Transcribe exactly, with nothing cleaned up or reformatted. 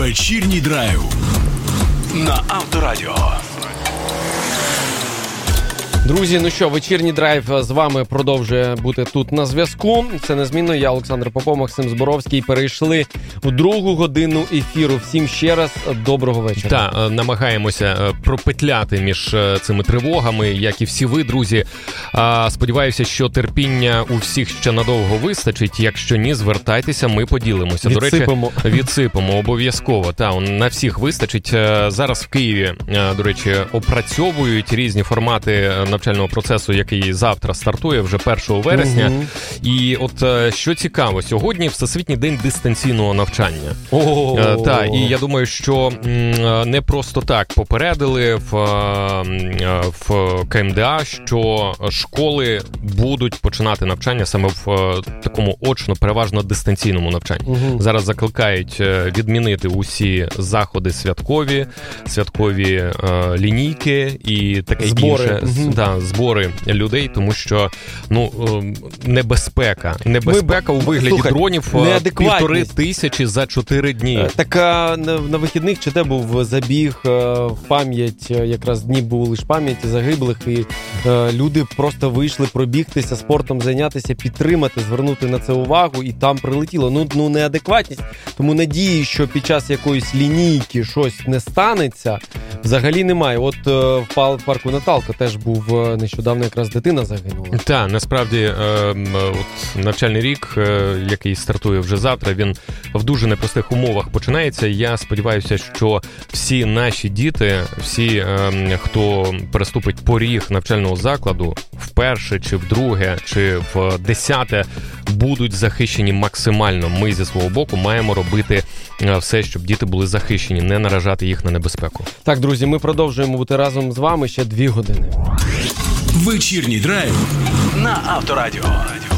Вечірній драйв на Авторадіо. Друзі, ну що, вечірній драйв з вами продовжує бути тут на зв'язку. Це незмінно. Я, Олександр Попов, Максим Зборовський. Перейшли в другу годину ефіру. Всім ще раз доброго вечора. Так, намагаємося пропетляти між цими тривогами, як і всі ви, друзі. Сподіваюся, що терпіння у всіх ще надовго вистачить. Якщо ні, звертайтеся, ми поділимося. Відсипемо. До речі, відсипемо, обов'язково. Та, на всіх вистачить. Зараз в Києві, до речі, опрацьовують різні формати навчального процесу, який завтра стартує, вже першого вересня. Угу. І от що цікаво, сьогодні Всесвітній день дистанційного навчання. О-о-о. Так, і я думаю, що не просто так попередили в, в КМДА, що школи будуть починати навчання саме в такому очно, переважно дистанційному навчанні. Угу. Зараз закликають відмінити усі заходи святкові, святкові е, лінійки і таке збори. інше. Угу. Да, збори людей, тому що ну небезпека. Небезпека Ми, у вигляді слухай, дронів півтори тисячі за чотири дні. Так на, на вихідних чи те був забіг в пам'ять, якраз дні були лише пам'яті загиблих, і е, люди просто вийшли пробігтися, спортом зайнятися, підтримати, звернути на це увагу, і там прилетіло. Ну, ну неадекватність. Тому надії, що під час якоїсь лінійки щось не станеться, взагалі немає. От е, в парку Наталка теж був нещодавно якраз дитина загинула. Так, насправді е, от навчальний рік, е, який стартує вже завтра, він в дуже непростих умовах починається. Я сподіваюся, що всі наші діти, всі, е, хто переступить поріг навчального закладу, вперше, чи вдруге, чи в десяте, будуть захищені максимально. Ми зі свого боку маємо робити все, щоб діти були захищені, не наражати їх на небезпеку. Так, друзі, ми продовжуємо бути разом з вами ще дві години. Вечірній драйв на Авторадіо.